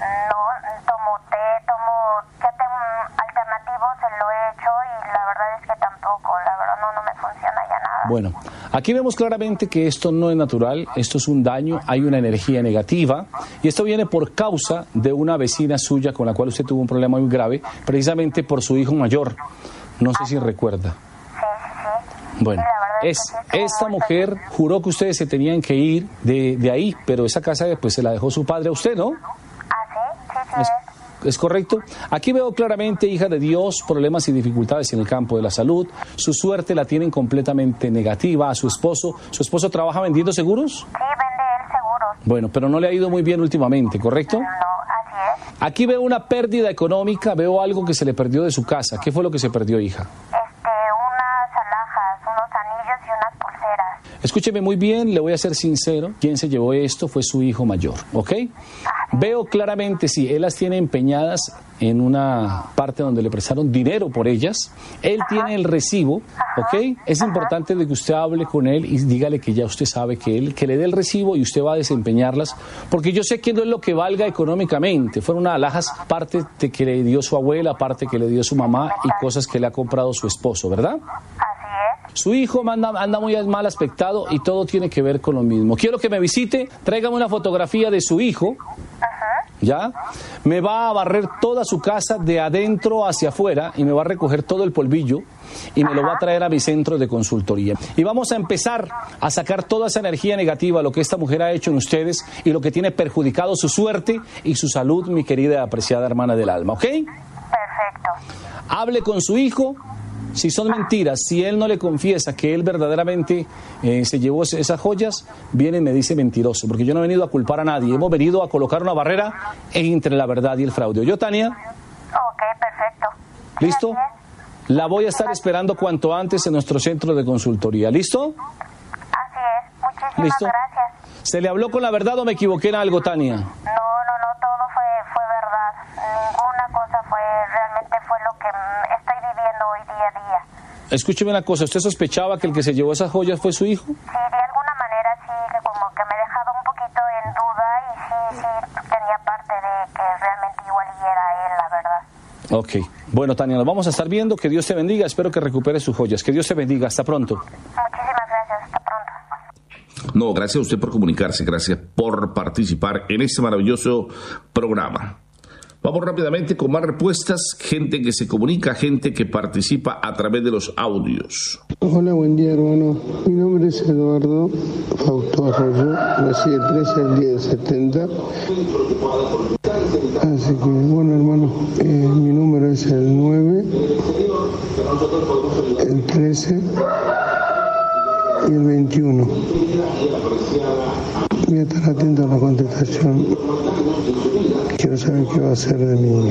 S11: tomo té, tomo, ya tengo alternativos, se lo he hecho y la verdad es que tampoco, la verdad no, no me funciona ya nada.
S10: Bueno, aquí vemos claramente que esto no es natural, esto es un daño, hay una energía negativa y esto viene por causa de una vecina suya con la cual usted tuvo un problema muy grave, precisamente por su hijo mayor. No sé si recuerda.
S11: Sí, sí, sí.
S10: Bueno, es, esta mujer juró que ustedes se tenían que ir de, de ahí, pero esa casa pues se la dejó su padre a usted, ¿no?
S11: Ah, sí, sí, sí.
S10: Es, ¿Es correcto? Aquí veo claramente, hija de Dios, problemas y dificultades en el campo de la salud. Su suerte la tienen completamente negativa. A su esposo, ¿su esposo trabaja vendiendo seguros?
S11: Sí, vende él seguros.
S10: Bueno, pero no le ha ido muy bien últimamente, ¿correcto?
S11: No, así es.
S10: Aquí veo una pérdida económica, veo algo que se le perdió de su casa. ¿Qué fue lo que se perdió, hija?
S11: Este, unas alhajas, unos anillos y unas pulseras.
S10: Escúcheme muy bien, le voy a ser sincero. Quien se llevó esto fue su hijo mayor, ¿ok? Veo claramente, sí, él las tiene empeñadas en una parte donde le prestaron dinero por ellas. Él tiene el recibo, ¿ok? Es importante de que usted hable con él y dígale que ya usted sabe que él, que le dé el recibo y usted va a desempeñarlas, porque yo sé que no es lo que valga económicamente. Fueron unas alhajas, parte de que le dio su abuela, parte que le dio su mamá y cosas que le ha comprado su esposo, ¿verdad?
S11: Así es.
S10: Su hijo anda, anda muy mal aspectado y todo tiene que ver con lo mismo. Quiero que me visite, tráigame una fotografía de su hijo. ¿Ya? Me va a barrer toda su casa de adentro hacia afuera y me va a recoger todo el polvillo y me lo va a traer a mi centro de consultoría. Y vamos a empezar a sacar toda esa energía negativa, lo que esta mujer ha hecho en ustedes y lo que tiene perjudicado su suerte y su salud, mi querida y apreciada hermana del alma, ¿ok?
S11: Perfecto.
S10: Hable con su hijo. Si son mentiras, si él no le confiesa que él verdaderamente eh, se llevó esas joyas, viene y me dice mentiroso, porque yo no he venido a culpar a nadie, hemos venido a colocar una barrera entre la verdad y el fraude. ¿Yo, Tania?
S11: Ok, perfecto.
S10: ¿Listo? La voy a estar esperando cuanto antes en nuestro centro de consultoría. ¿Listo?
S11: Así es. Muchísimas
S10: ¿Listo?
S11: gracias.
S10: ¿Se le habló con la verdad o me equivoqué en algo, Tania?
S11: No, no, no, todo fue, fue verdad. Ninguna cosa fue, realmente fue lo que estoy viviendo hoy día a día.
S10: Escúcheme una cosa, ¿usted sospechaba que el que se llevó esas joyas fue su hijo?
S11: Sí, de alguna manera sí, que como que me dejaba un poquito en duda y sí, sí, tenía parte de que realmente igual y era él, la verdad.
S10: Ok, bueno, Tania, nos vamos a estar viendo, que Dios te bendiga, espero que recupere sus joyas, que Dios te bendiga, hasta pronto.
S11: Muchísimas gracias, hasta pronto.
S2: No, gracias a usted por comunicarse, gracias por participar en este maravilloso programa. Vamos rápidamente con más respuestas, gente que se comunica, gente que participa a través de los audios.
S12: Hola, buen día, hermano. Mi nombre es Eduardo Fausto Arroyo, nací el trece del día del setenta. Así que, bueno, hermano, eh, mi número es el nueve, el trece y el veintiuno. Voy a estar atento a la contestación. Quiero saber qué va a hacer de mí.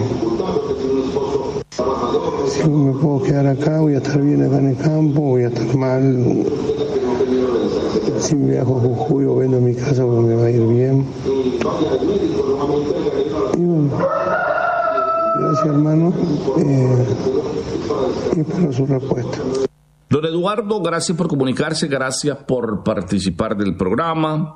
S12: Si me puedo quedar acá, voy a estar bien acá en el campo, voy a estar mal. Si me viajo a Jujuy o vendo mi casa, pues me va a ir bien. Y bueno, gracias, hermano. Eh, y espero su respuesta.
S2: Don Eduardo, gracias por comunicarse, gracias por participar del programa.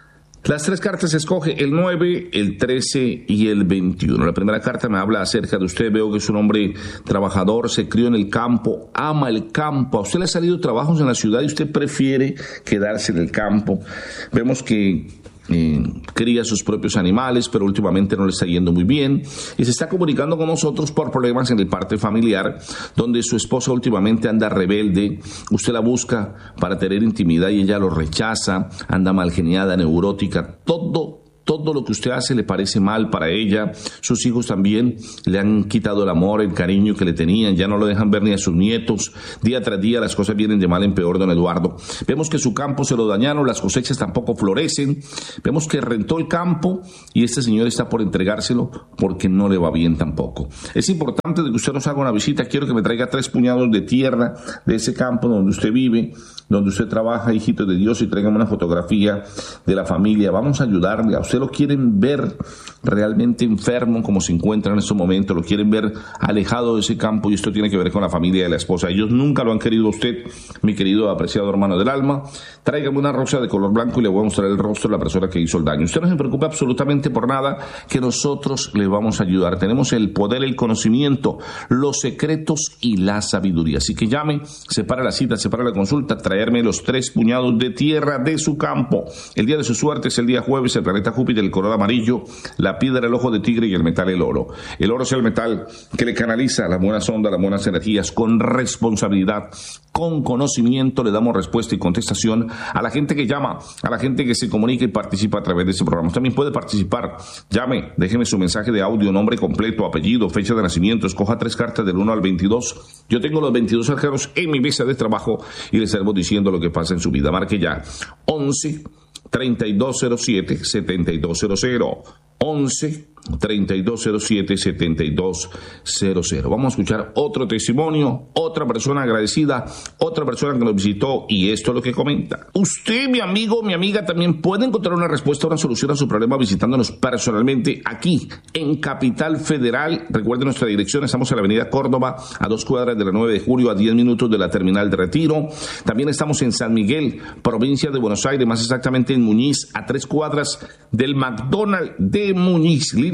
S2: Las tres cartas se escoge el nueve, el trece y el veintiuno. La primera carta me habla acerca de usted. Veo que es un hombre trabajador, se crió en el campo, ama el campo. A usted le ha salido trabajos en la ciudad y usted prefiere quedarse en el campo. Vemos que Eh, cría sus propios animales, pero últimamente no le está yendo muy bien y se está comunicando con nosotros por problemas en el parte familiar, donde su esposa últimamente anda rebelde. Usted la busca para tener intimidad y ella lo rechaza, anda malgeniada, neurótica, todo Todo lo que usted hace le parece mal para ella. Sus hijos también le han quitado el amor, el cariño que le tenían. Ya no lo dejan ver ni a sus nietos. Día tras día las cosas vienen de mal en peor, don Eduardo. Vemos que su campo se lo dañaron, las cosechas tampoco florecen. Vemos que rentó el campo y este señor está por entregárselo porque no le va bien tampoco. Es importante que usted nos haga una visita. Quiero que me traiga tres puñados de tierra de ese campo donde usted vive, donde usted trabaja, hijito de Dios, y tráigame una fotografía de la familia. Vamos a ayudarle. A usted lo quieren ver realmente enfermo como se encuentra en estos momentos, lo quieren ver alejado de ese campo, y esto tiene que ver con la familia de la esposa. Ellos nunca lo han querido a usted, mi querido apreciado hermano del alma. Tráigame una rosa de color blanco y le voy a mostrar el rostro de la persona que hizo el daño. Usted no se preocupe absolutamente por nada, que nosotros le vamos a ayudar. Tenemos el poder, el conocimiento, los secretos y la sabiduría. Así que llame, separa la cita, separa la consulta, traerme los tres puñados de tierra de su campo. El día de su suerte es el día jueves, el planeta Júpiter, el color amarillo, la piedra, el ojo de tigre, y el metal, el oro. El oro es el metal que le canaliza las buenas ondas, las buenas energías. Con responsabilidad, con conocimiento, le damos respuesta y contestación a la gente que llama, a la gente que se comunica y participa a través de este programa. Usted también puede participar. Llame, déjeme su mensaje de audio, nombre completo, apellido, fecha de nacimiento, escoja tres cartas del uno al veintidós. Yo tengo los veintidós arcanos en mi mesa de trabajo y le estaremos diciendo lo que pasa en su vida. Marque ya once, treinta y dos cero siete, setenta y dos cero cero. once, treinta y dos cero siete, setenta y dos cero cero. Vamos a escuchar otro testimonio, otra persona agradecida, otra persona que nos visitó, y esto es lo que comenta. Usted, mi amigo, mi amiga, también puede encontrar una respuesta, una solución a su problema visitándonos personalmente aquí en Capital Federal. Recuerde nuestra dirección, estamos en la avenida Córdoba, a dos cuadras de la nueve de julio, a diez minutos de la terminal de Retiro. También estamos en San Miguel, provincia de Buenos Aires, más exactamente en Muñiz, a tres cuadras del McDonald's de Muñiz. Lidia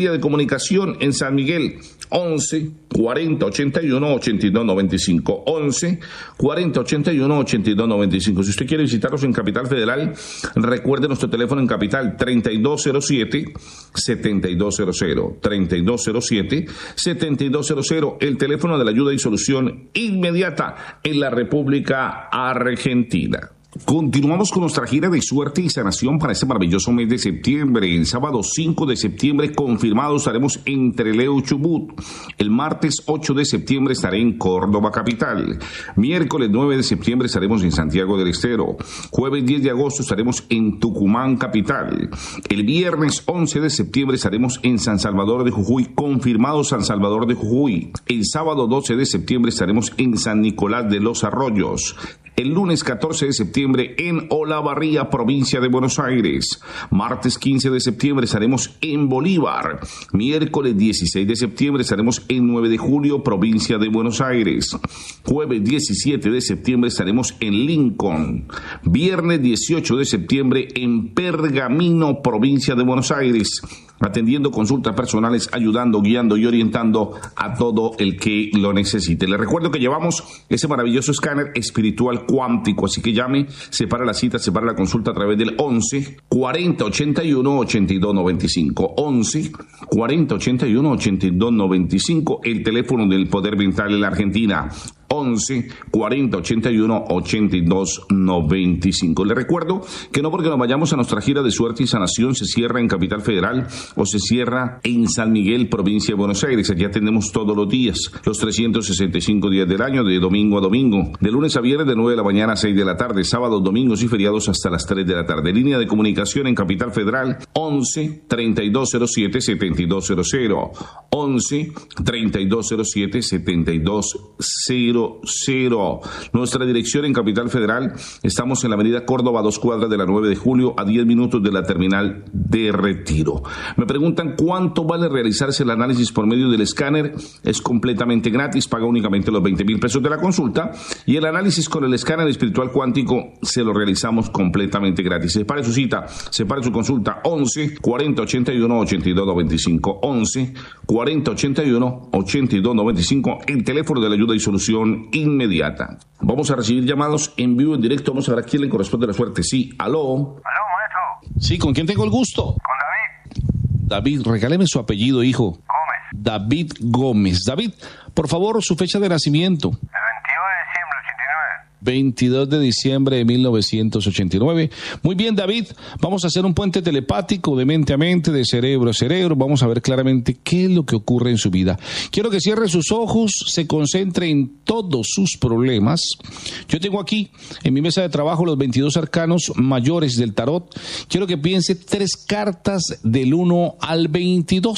S2: línea de comunicación en San Miguel, once cuarenta ochenta y uno ochenta y dos noventa y cinco, once cuarenta ochenta y uno ochenta y dos noventa y cinco. Si usted quiere visitarnos en Capital Federal, recuerde nuestro teléfono en Capital, treinta y dos cero siete setenta y dos cero cero, treinta y dos cero siete setenta y dos cero cero, el teléfono de la ayuda y solución inmediata en la República Argentina. Continuamos con nuestra gira de suerte y sanación para este maravilloso mes de septiembre. El sábado cinco de septiembre confirmado estaremos en Trelew, Chubut. El martes ocho de septiembre estaré en Córdoba capital. Miércoles nueve de septiembre estaremos en Santiago del Estero. Jueves diez de agosto estaremos en Tucumán capital. El viernes once de septiembre estaremos en San Salvador de Jujuy, confirmado San Salvador de Jujuy. El sábado doce de septiembre estaremos en San Nicolás de los Arroyos. El lunes catorce de septiembre en Olavarría, provincia de Buenos Aires. Martes quince de septiembre estaremos en Bolívar. Miércoles dieciséis de septiembre estaremos en nueve de julio, provincia de Buenos Aires. Jueves diecisiete de septiembre estaremos en Lincoln. Viernes dieciocho de septiembre en Pergamino, provincia de Buenos Aires, atendiendo consultas personales, ayudando, guiando y orientando a todo el que lo necesite. Les recuerdo que llevamos ese maravilloso escáner espiritual cuántico, así que llame, separa la cita, separa la consulta a través del once cuarenta ochenta y uno ochenta y dos noventa y cinco, once cuarenta ochenta y uno ochenta y dos noventa y cinco, el teléfono del Poder Mental en la Argentina, once cuarenta ochenta y uno ochenta y dos noventa y cinco. Le recuerdo que no porque nos vayamos a nuestra gira de suerte y sanación se cierra en Capital Federal o se cierra en San Miguel, provincia de Buenos Aires. Aquí atendemos todos los días, los trescientos sesenta y cinco días del año, de domingo a domingo, de lunes a viernes de nueve de la mañana a seis de la tarde, sábados, domingos y feriados hasta las tres de la tarde. Línea de comunicación en Capital Federal, once treinta y dos cero siete setenta y dos cero cero, once treinta y dos cero siete setenta y dos cero cero. Nuestra dirección en Capital Federal, estamos en la avenida Córdoba, dos cuadras de la nueve de julio, a diez minutos de la terminal de Retiro. Me preguntan cuánto vale realizarse el análisis por medio del escáner. Es completamente gratis, paga únicamente los veinte mil pesos de la consulta y el análisis con el escáner espiritual cuántico se lo realizamos completamente gratis. Separe su cita, separe su consulta, once cuarenta ochenta y uno ochenta y dos noventa y cinco, once cuarenta ochenta y uno ochenta y dos noventa y cinco, el teléfono de la ayuda y solución inmediata. Vamos a recibir llamados en vivo, en directo. Vamos a ver a quién le corresponde la suerte. Sí, aló.
S6: Aló, maestro.
S10: Sí, ¿con quién tengo el gusto?
S6: Con David.
S10: David, regáleme su apellido, hijo.
S6: Gómez.
S10: David Gómez. David, por favor, su fecha de nacimiento.
S6: El veintidós de diciembre del ochenta y nueve.
S10: veintidós de diciembre de mil novecientos ochenta y nueve. Muy bien, David, vamos a hacer un puente telepático de mente a mente, de cerebro a cerebro. Vamos a ver claramente qué es lo que ocurre en su vida. Quiero que cierre sus ojos, se concentre en todos sus problemas. Yo tengo aquí en mi mesa de trabajo los veintidós arcanos mayores del tarot. Quiero que piense tres cartas del uno al veintidós.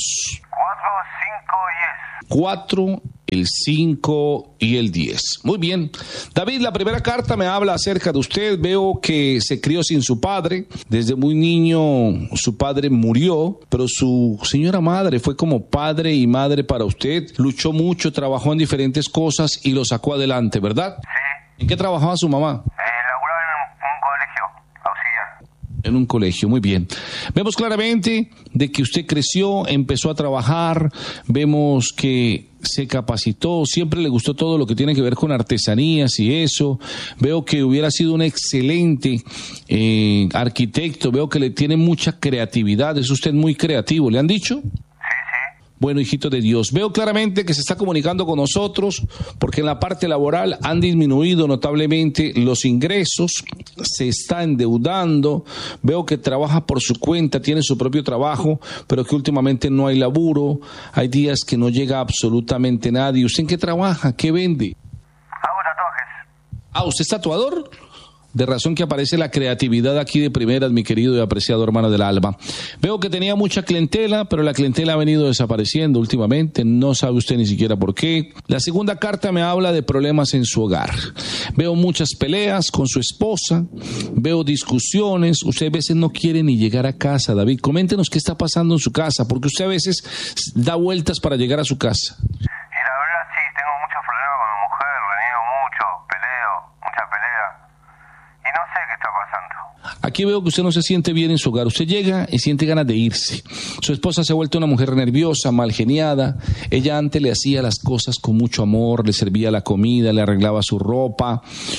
S10: cuatro, el cinco y el diez. Muy bien. David, la primera carta me habla acerca de usted. Veo que se crió sin su padre. Desde muy niño su padre murió, pero su señora madre fue como padre y madre para usted. Luchó mucho, trabajó en diferentes cosas y lo sacó adelante, ¿verdad?
S6: Sí.
S10: ¿En qué trabajaba su mamá?
S6: Eh, laburaba en un, un colegio auxiliar.
S10: En un colegio, muy bien. Vemos claramente de que usted creció, empezó a trabajar, vemos que se capacitó, siempre le gustó todo lo que tiene que ver con artesanías y eso. Veo que hubiera sido un excelente eh, arquitecto, veo que le tiene mucha creatividad, es usted muy creativo, ¿le han dicho? Bueno, hijito de Dios, veo claramente que se está comunicando con nosotros porque en la parte laboral han disminuido notablemente los ingresos, se está endeudando, veo que trabaja por su cuenta, tiene su propio trabajo, pero que últimamente no hay laburo, hay días que no llega absolutamente nadie. ¿Usted en qué trabaja? ¿Qué vende?
S6: Hago tatuajes.
S10: Ah, ¿usted es tatuador? De razón que aparece la creatividad aquí de primeras, mi querido y apreciado hermano del alma. Veo que tenía mucha clientela, pero la clientela ha venido desapareciendo últimamente. No sabe usted ni siquiera por qué. La segunda carta me habla de problemas en su hogar. Veo muchas peleas con su esposa. Veo discusiones. Usted a veces no quiere ni llegar a casa, David. Coméntenos qué está pasando en su casa, porque usted a veces da vueltas para llegar a su casa.
S6: Y la verdad sí, tengo muchos problemas con mi mujer, reniego mucho, peleo, mucha pelea. Y no sé qué está pasando.
S10: Aquí veo que usted no se siente bien en su hogar. Usted llega y siente ganas de irse. Su esposa se ha vuelto una mujer nerviosa, mal geniada. Ella antes le hacía las cosas con mucho amor, le servía la comida, le arreglaba su ropa.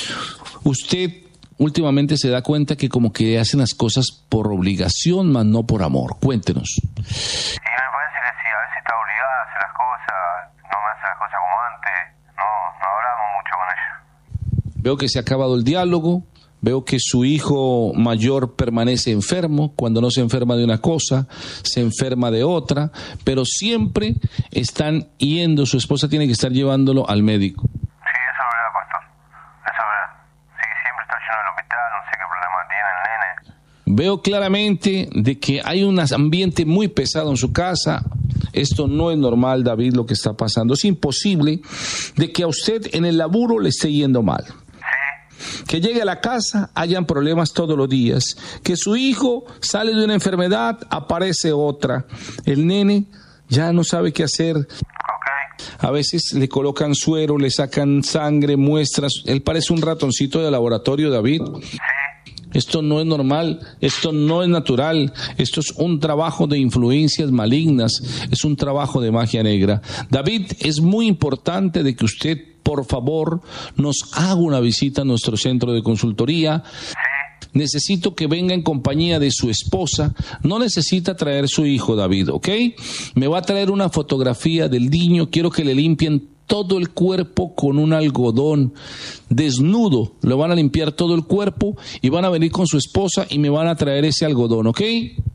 S10: Usted últimamente se da cuenta que como que hacen las cosas por obligación, más no por amor. Cuéntenos.
S6: Y me parece que sí, a veces está obligada a hacer las cosas, no me hace las cosas como antes, no, no hablamos mucho con ella.
S10: Veo que se ha acabado el diálogo. Veo que su hijo mayor permanece enfermo. Cuando no se enferma de una cosa, se enferma de otra, pero siempre están yendo, su esposa tiene que estar llevándolo al médico.
S6: Sí, eso es verdad, pastor, eso es verdad. Sí, siempre está lleno del hospital, no sé qué problema tiene el nene.
S10: Veo claramente de que hay un ambiente muy pesado en su casa. Esto no es normal, David, lo que está pasando. Es imposible de que a usted en el laburo le esté yendo mal. Que llegue a la casa, hayan problemas todos los días. Que su hijo sale de una enfermedad, aparece otra. El nene ya no sabe qué hacer.
S6: Okay.
S10: A veces le colocan suero, le sacan sangre, muestras. Él parece un ratoncito de laboratorio, David.
S6: Sí.
S10: Esto no es normal, esto no es natural, esto es un trabajo de influencias malignas, es un trabajo de magia negra. David, es muy importante de que usted, por favor, nos haga una visita a nuestro centro de consultoría. Necesito que venga en compañía de su esposa. No necesita traer su hijo, David, ¿ok? Me va a traer una fotografía del niño. Quiero que le limpien todo el cuerpo con un algodón desnudo. Le van a limpiar todo el cuerpo y van a venir con su esposa y me van a traer ese algodón, ¿ok?
S6: Ok,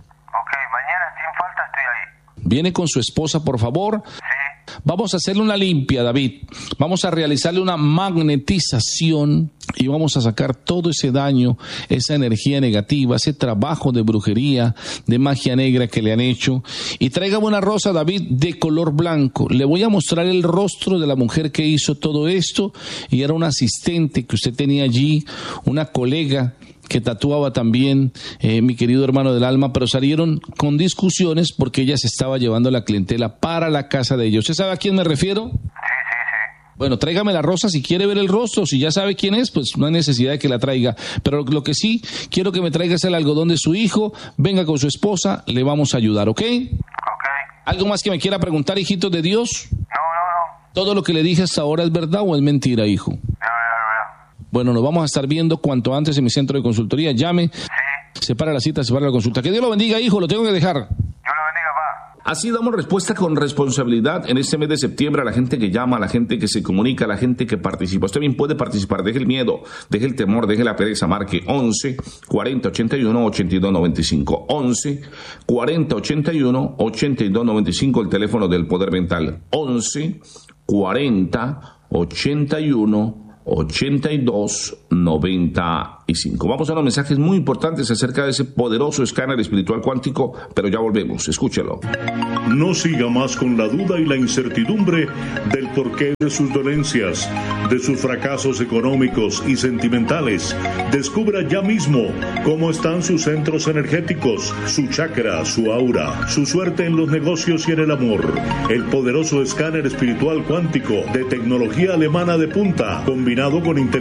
S6: mañana sin falta estoy ahí.
S10: Viene con su esposa, por favor.
S6: Sí.
S10: Vamos a hacerle una limpia, David. Vamos a realizarle una magnetización y vamos a sacar todo ese daño, esa energía negativa, ese trabajo de brujería, de magia negra que le han hecho. Y tráigame una rosa, David, de color blanco. Le voy a mostrar el rostro de la mujer que hizo todo esto y era una asistente que usted tenía allí, una colega que tatuaba también, eh, mi querido hermano del alma, pero salieron con discusiones porque ella se estaba llevando la clientela para la casa de ellos. ¿Usted sabe a quién me refiero?
S6: Sí, sí, sí.
S10: Bueno, tráigame la rosa si quiere ver el rostro. Si ya sabe quién es, pues no hay necesidad de que la traiga. Pero lo que sí, quiero que me traiga es el algodón de su hijo. Venga con su esposa, le vamos a ayudar, ¿ok?
S6: Ok.
S10: ¿Algo más que me quiera preguntar, hijito de Dios?
S6: No, no, no.
S10: ¿Todo lo que le dije hasta ahora es verdad o es mentira, hijo?
S6: No, no, no.
S10: Bueno, nos vamos a estar viendo cuanto antes en mi centro de consultoría. Llame,
S6: Sí.
S10: separa la cita, separa la consulta. Que Dios lo bendiga, hijo, lo tengo que dejar.
S6: Dios lo bendiga, pa.
S2: Así damos respuesta con responsabilidad en este mes de septiembre a la gente que llama, a la gente que se comunica, a la gente que participa. Usted bien puede participar, deje el miedo, deje el temor, deje la pereza, marque once, cuarenta, ochenta y uno, ochenta y dos noventa y cinco. once, cuarenta, ochenta y uno, ochenta y dos noventa y cinco, el teléfono del poder mental. once, cuarenta, ochenta y uno, ochenta y dos noventa y cinco. Vamos a los mensajes muy importantes acerca de ese poderoso escáner espiritual cuántico, pero ya volvemos, escúchelo.
S9: No siga más con la duda y la incertidumbre del porqué de sus dolencias, de sus fracasos económicos y sentimentales. Descubra ya mismo cómo están sus centros energéticos, su chakra, su aura, su suerte en los negocios y en el amor. El poderoso escáner espiritual cuántico de tecnología alemana de punta, combinado con inteligencia